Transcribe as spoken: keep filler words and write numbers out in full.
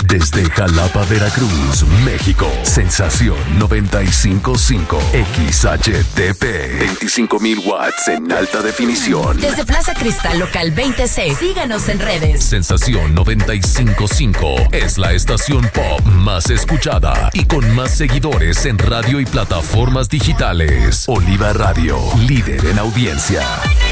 Desde Jalapa, Veracruz, México. Sensación noventa y cinco punto cinco. X H T P. veinticinco mil watts en alta definición. Desde Plaza Cristal Local veinte C. Síganos en redes. Sensación noventa y cinco punto cinco es la estación pop más escuchada y con más seguidores en radio y plataformas digitales. Oliva Radio, líder en audiencia.